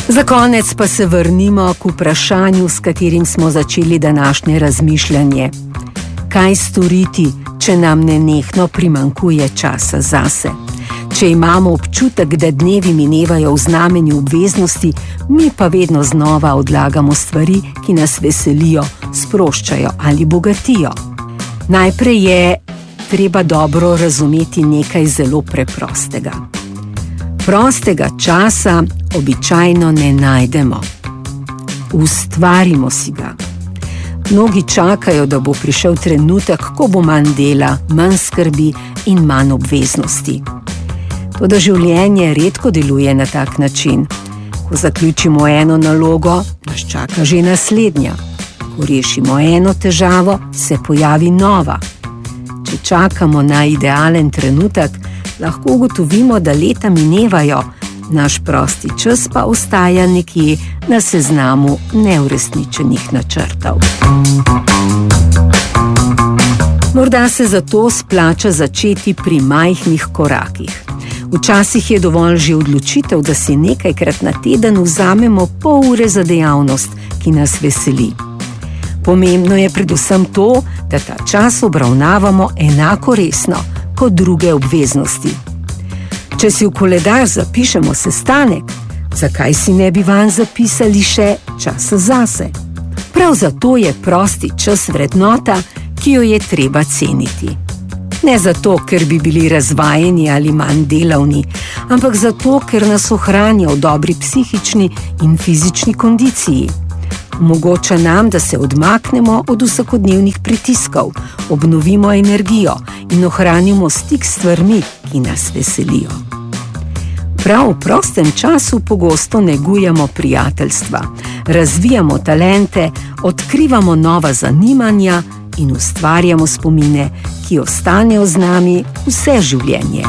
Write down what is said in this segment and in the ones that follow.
Za konec pa se vrnimo k vprašanju, s katerim smo začeli današnje razmišljanje. Kaj storiti, če nam nenehno primanjkuje časa zase? Če imamo občutek, da dnevi minevajo v znamenju obveznosti, mi pa vedno znova odlagamo stvari, ki nas veselijo, sproščajo ali bogatijo. Najprej je treba dobro razumeti nekaj zelo preprostega. Prostega časa običajno ne najdemo. Ustvarimo si ga. Mnogi čakajo, da bo prišel trenutek, ko bo manj dela, manj skrbi in manj obveznosti. Toda življenje redko deluje na tak način. Ko zaključimo eno nalogo, nas čaka že naslednja. Ko rešimo eno težavo, se pojavi nova. Če čakamo na idealen trenutek, lahko ugotovimo, da leta minevajo, naš prosti čas pa ostaja nekje na seznamu neuresničenih načrtov. Morda se zato splača začeti pri majhnih korakih. Včasih je dovolj že odločitev, da si nekajkrat na teden vzamemo pol ure za dejavnost, ki nas veseli. Pomembno je predvsem to, da ta čas obravnavamo enako resno kot druge obveznosti. Če si v koledar zapišemo sestanek, zakaj si ne bi vanj zapisali še časa zase? Prav zato je prosti čas vrednota, ki jo je treba ceniti. Ne zato, ker bi bili razvajeni ali manj delavni, ampak zato, ker nas ohranja v dobri psihični in fizični kondiciji. Omogoča nam, da se odmaknemo od vsakodnevnih pritiskov, obnovimo energijo in ohranimo stik s stvarmi, ki nas veselijo. Prav v prostem času pogosto negujemo prijateljstva, razvijamo talente, odkrivamo nova zanimanja in ustvarjamo spomine, ki ostanejo z nami vse življenje.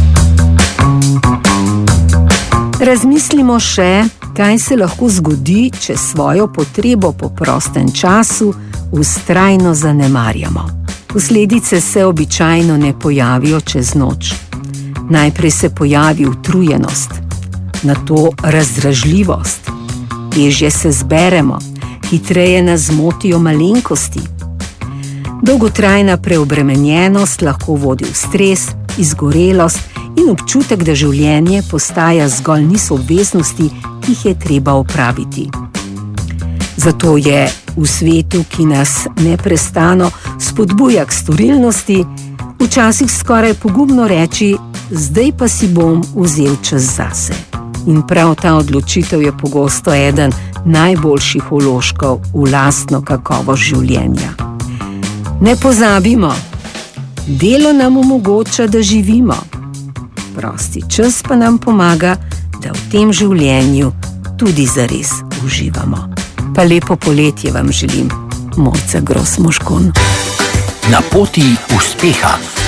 Razmislimo še, kaj se lahko zgodi, če svojo potrebo po prostem času vztrajno zanemarjamo. Posledice se običajno ne pojavijo čez noč. Najprej se pojavi utrujenost, nato razdražljivost, težje se zberemo, hitreje nas zmotijo malenkosti. Dolgotrajna preobremenjenost lahko vodi v stres, izgorelost in občutek, da življenje postaja zgolj niz obveznosti, ki jih je treba opraviti. Zato je v svetu, ki nas neprestano spodbuja k storilnosti, včasih skoraj pogubno reči, zdaj pa si bom vzel čas zase. In prav ta odločitev je pogosto eden najboljših vložkov v lastno kakovost življenja. Ne pozabimo, delo nam omogoča, da živimo. Prosti čas pa nam pomaga, da v tem življenju tudi zares uživamo. Pa lepo poletje vam želim, Mojca Gros Moškon. Na poti uspeha.